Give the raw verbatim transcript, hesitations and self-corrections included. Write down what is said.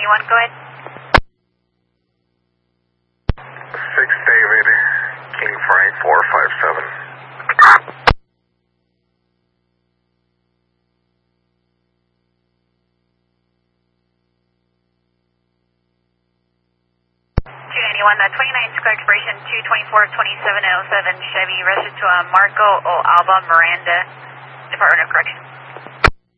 anyone, go ahead. six David, King Frank four five seven. two ninety-one, uh, twenty-nine Square Expiration two twenty-four twenty-seven oh seven Chevy, registered to uh, Marco O. Alba Miranda, Department of Corrections.